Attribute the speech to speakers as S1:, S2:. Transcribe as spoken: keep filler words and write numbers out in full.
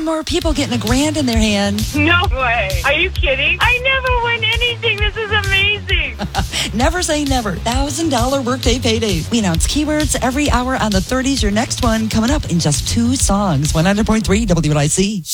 S1: and more people getting a grand in their hand.
S2: No way. Are you kidding? I never win anything. This is amazing.
S1: Never say never. one thousand dollars workday paydays. We announce keywords every hour on the thirties. Your next one coming up in just two songs. one hundred point three W N I C.